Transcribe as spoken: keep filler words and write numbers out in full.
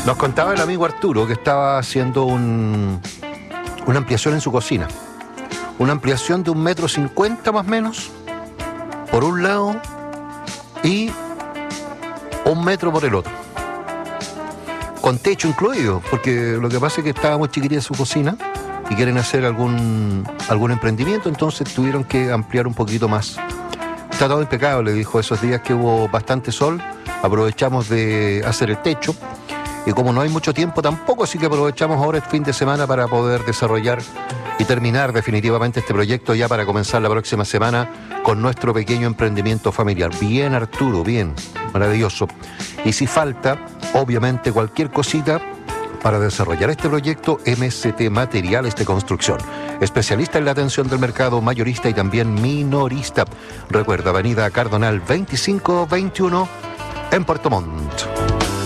Nos contaba el amigo Arturo que estaba haciendo un, una ampliación en su cocina. Una ampliación de un metro cincuenta más o menos, por un lado, y un metro por el otro. Con techo incluido, porque lo que pasa es que estaba muy chiquitita su cocina y quieren hacer algún, algún emprendimiento, entonces tuvieron que ampliar un poquito más. Está todo impecable, dijo, esos días que hubo bastante sol, aprovechamos de hacer el techo. Y como no hay mucho tiempo tampoco, así que aprovechamos ahora el fin de semana para poder desarrollar y terminar definitivamente este proyecto ya para comenzar la próxima semana con nuestro pequeño emprendimiento familiar. Bien, Arturo, bien, maravilloso. Y si falta, obviamente, cualquier cosita para desarrollar este proyecto, M S T Materiales de Construcción. Especialista en la atención del mercado mayorista y también minorista. Recuerda, avenida Cardonal veinticinco veintiuno en Puerto Montt.